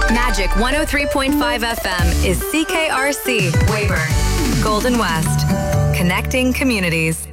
Magic 103.5 FM is CKRC, Weyburn, Golden West, connecting communities.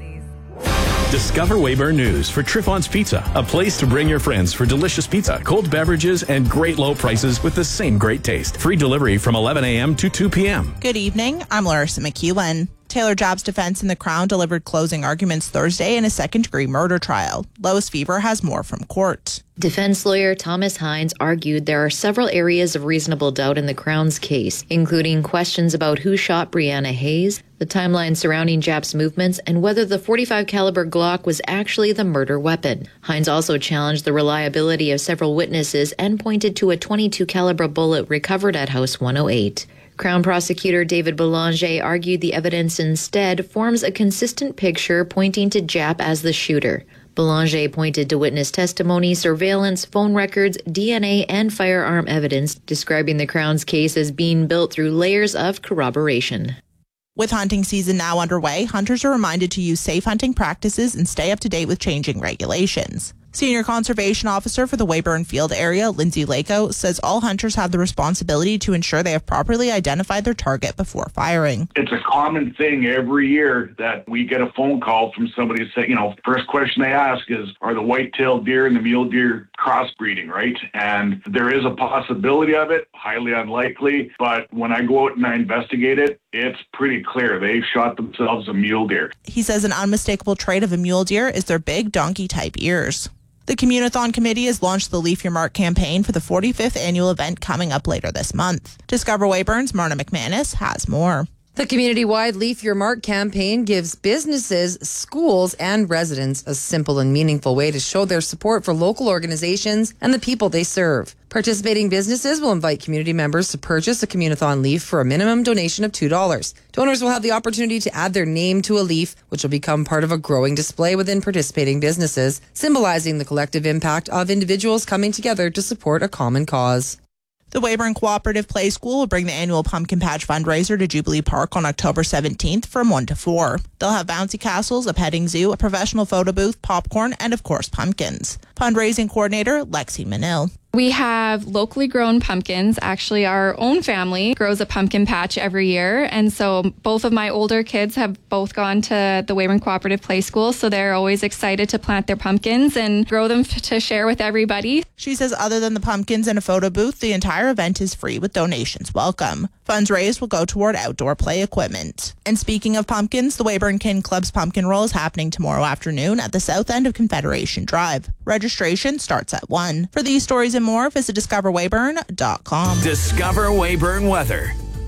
Discover Weyburn News for Triffon's Pizza, a place to bring your friends for delicious pizza, cold beverages, and great low prices with the same great taste. Free delivery from 11 a.m. to 2 p.m. Good evening. I'm Larissa McEwen. Taylor Jobs' defense in the Crown delivered closing arguments Thursday in a second-degree murder trial. Lois Fever has more from court. Defense lawyer Thomas Hines argued there are several areas of reasonable doubt in the Crown's case, including questions about who shot Brianna Hayes, the timeline surrounding Japp's movements, and whether the .45 caliber Glock was actually the murder weapon. Hines also challenged the reliability of several witnesses and pointed to a .22 caliber bullet recovered at House 108. Crown prosecutor David Belanger argued the evidence instead forms a consistent picture pointing to Japp as the shooter. Belanger pointed to witness testimony, surveillance, phone records, DNA, and firearm evidence, describing the Crown's case as being built through layers of corroboration. With hunting season now underway, hunters are reminded to use safe hunting practices and stay up to date with changing regulations. Senior Conservation Officer for the Weyburn Field area, Lindsay Lako, says all hunters have the responsibility to ensure they have properly identified their target before firing. It's a common thing every year that we get a phone call from somebody saying, first question they ask is, are the white-tailed deer and the mule deer crossbreeding, right? And there is a possibility of it, highly unlikely, but when I go out and I investigate it, it's pretty clear they shot themselves a mule deer. He says an unmistakable trait of a mule deer is their big donkey-type ears. The Communathon Committee has launched the Leaf Your Mark campaign for the 45th annual event coming up later this month. Discover Weyburn's Marna McManus has more. The community-wide Leaf Your Mark campaign gives businesses, schools, and residents a simple and meaningful way to show their support for local organizations and the people they serve. Participating businesses will invite community members to purchase a Communathon leaf for a minimum donation of $2. Donors will have the opportunity to add their name to a leaf, which will become part of a growing display within participating businesses, symbolizing the collective impact of individuals coming together to support a common cause. The Weyburn Cooperative Play School will bring the annual Pumpkin Patch fundraiser to Jubilee Park on October 17th from 1 to 4. They'll have bouncy castles, a petting zoo, a professional photo booth, popcorn, and of course pumpkins. Fundraising coordinator Lexi Manil. We have locally grown pumpkins. Actually, our own family grows a pumpkin patch every year. And so both of my older kids have both gone to the Weyburn Cooperative Play School. So they're always excited to plant their pumpkins and grow them to share with everybody. She says other than the pumpkins and a photo booth, the entire event is free with donations welcome. Funds raised will go toward outdoor play equipment. And speaking of pumpkins, the Weyburn Kin Club's pumpkin roll is happening tomorrow afternoon at the south end of Confederation Drive. Registration starts at 1. For these stories and more, visit discoverweyburn.com. Discover Weyburn weather.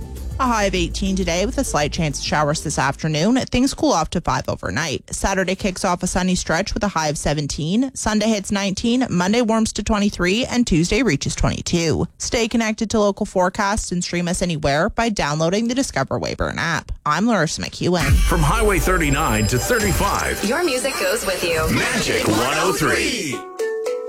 A high of 18 today with a slight chance of showers this afternoon. Things cool off to 5 overnight. Saturday kicks off a sunny stretch with a high of 17. Sunday hits 19. Monday warms to 23. And Tuesday reaches 22. Stay connected to local forecasts and stream us anywhere by downloading the Discover Weyburn app. I'm Larissa McEwen. From Highway 39 to 35. Your music goes with you. Magic 103.